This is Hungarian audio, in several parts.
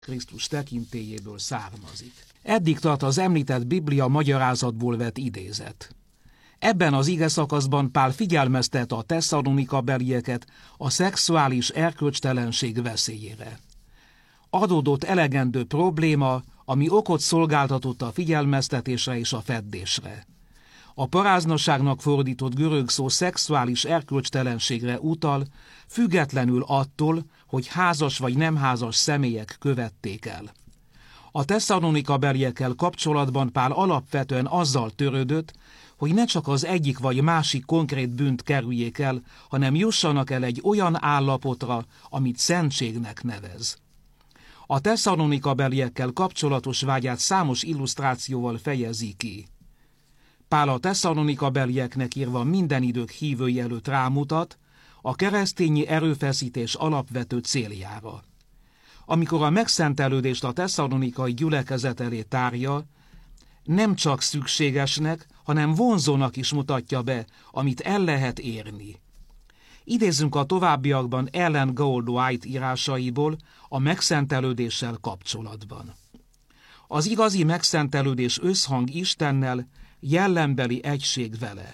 Krisztus tekintélyéből származik. Eddig tart az említett Biblia magyarázatból vett idézet. Ebben az igeszakaszban Pál figyelmeztet a tesszalonikabelieket a szexuális erkölcstelenség veszélyére. Adódott elegendő probléma, ami okot szolgáltatott a figyelmeztetésre és a feddésre. A paráznaságnak fordított görög szó szexuális erkölcstelenségre utal, függetlenül attól, hogy házas vagy nem házas személyek követték el. A tesszalonikabeliekkel kapcsolatban Pál alapvetően azzal törődött, hogy ne csak az egyik vagy másik konkrét bűnt kerüljék el, hanem jussanak el egy olyan állapotra, amit szentségnek nevez. A tesszalonikabeliekkel kapcsolatos vágyát számos illusztrációval fejezi ki. Pál a tesszalonikabelieknek írva minden idők hívői előtt rámutat a keresztényi erőfeszítés alapvető céljára. Amikor a megszentelődést a tesszalonikai gyülekezet elé tárja, nem csak szükségesnek, hanem vonzónak is mutatja be, amit el lehet érni. Idézzünk a továbbiakban Ellen Goldwhite írásaiból a megszentelődéssel kapcsolatban. Az igazi megszentelődés összhang Istennel, jellembeli egység vele.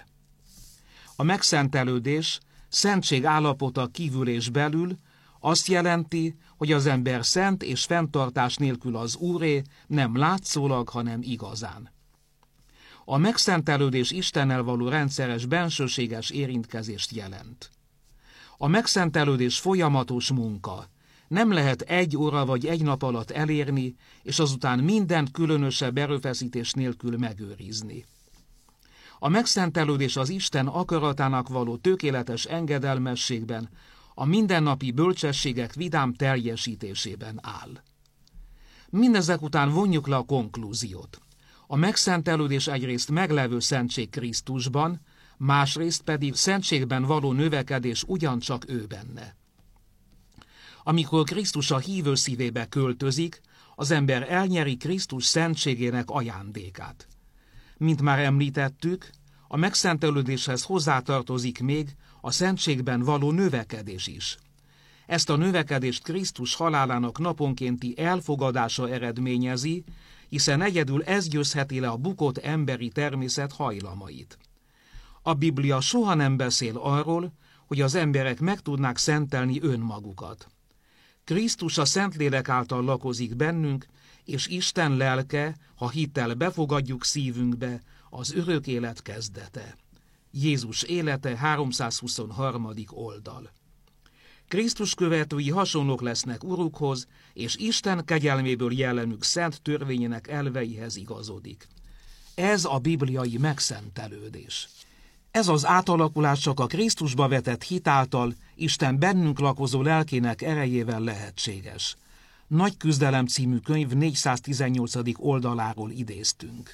A megszentelődés, szentség állapota kívül és belül azt jelenti, hogy az ember szent és fenntartás nélkül az Úré, nem látszólag, hanem igazán. A megszentelődés Istennel való rendszeres bensőséges érintkezést jelent. A megszentelődés folyamatos munka. Nem lehet egy óra vagy egy nap alatt elérni, és azután mindent különösebb erőfeszítés nélkül megőrizni. A megszentelődés az Isten akaratának való tökéletes engedelmességben, a mindennapi bölcsességek vidám teljesítésében áll. Mindezek után vonjuk le a konklúziót. A megszentelődés egyrészt meglevő szentség Krisztusban, másrészt pedig szentségben való növekedés ugyancsak ő benne. Amikor Krisztus a hívő szívébe költözik, az ember elnyeri Krisztus szentségének ajándékát. Mint már említettük, a megszentelődéshez hozzátartozik még a szentségben való növekedés is. Ezt a növekedést Krisztus halálának naponkénti elfogadása eredményezi, hiszen egyedül ez győzheti le a bukott emberi természet hajlamait. A Biblia soha nem beszél arról, hogy az emberek meg tudnák szentelni önmagukat. Krisztus a Szentlélek által lakozik bennünk, és Isten lelke, ha hittel befogadjuk szívünkbe, az örök élet kezdete. Jézus élete 323. oldal. Krisztus követői hasonlók lesznek Urukhoz, és Isten kegyelméből jellemük szent törvényének elveihez igazodik. Ez a bibliai megszentelődés. Ez az átalakulás csak a Krisztusba vetett hit által, Isten bennünk lakozó lelkének erejével lehetséges. Nagy küzdelem című könyv 418. oldaláról idéztünk.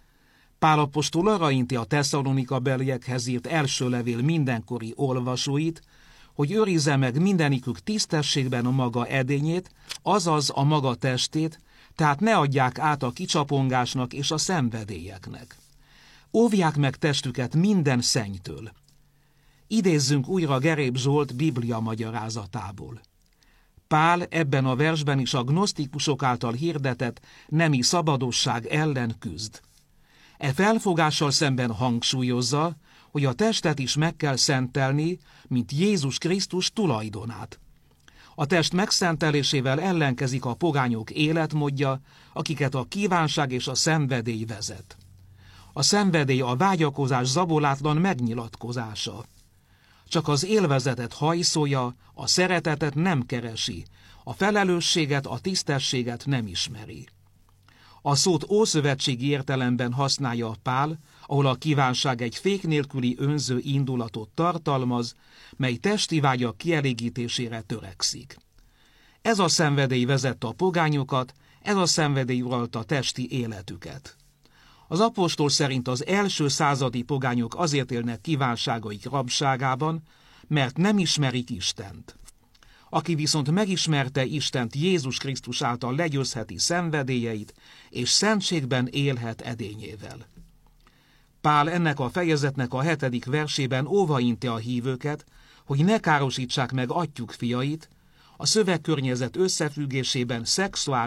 Pál apostol arra inti a tesszalonikabeliekhez írt első levél mindenkori olvasóit, hogy őrizze meg mindenikük tisztességben a maga edényét, azaz a maga testét, tehát ne adják át a kicsapongásnak és a szenvedélyeknek. Óvják meg testüket minden szennytől. Idézzünk újra Geréb Zsolt Biblia magyarázatából. Pál ebben a versben is a gnosztikusok által hirdetett nemi szabadosság ellen küzd. E felfogással szemben hangsúlyozza, hogy a testet is meg kell szentelni, mint Jézus Krisztus tulajdonát. A test megszentelésével ellenkezik a pogányok életmódja, akiket a kívánság és a szenvedély vezet. A szenvedély a vágyakozás zabolátlan megnyilatkozása. Csak az élvezetet hajszolja, a szeretetet nem keresi, a felelősséget, a tisztességet nem ismeri. A szót ószövetségi értelemben használja Pál, ahol a kívánság egy fék nélküli önző indulatot tartalmaz, mely testi vágyak kielégítésére törekszik. Ez a szenvedély vezette a pogányokat, ez a szenvedély uralta testi életüket. Az apostol szerint az első századi pogányok azért élnek kívánságaik rabságában, mert nem ismerik Istent. Aki viszont megismerte Istent, Jézus Krisztus által legyőzheti szenvedélyeit, és szentségben élhet edényével. Pál ennek a fejezetnek a 7. versében óvainti a hívőket, hogy ne károsítsák meg atyjuk fiait, a szövegkörnyezet összefüggésében szexuális